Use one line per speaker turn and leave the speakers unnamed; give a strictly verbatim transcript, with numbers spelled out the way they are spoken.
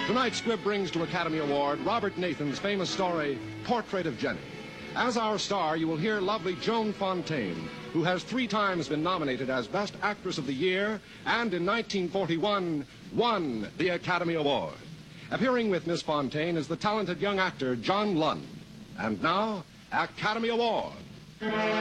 Tonight, Squibb brings to Academy Award Robert Nathan's famous story, Portrait of Jenny. As our star, you will hear lovely Joan Fontaine, who has three times been nominated as Best Actress of the Year and in nineteen forty-one won the Academy Award. Appearing with Miss Fontaine is the talented young actor John Lund. And now, Academy Award.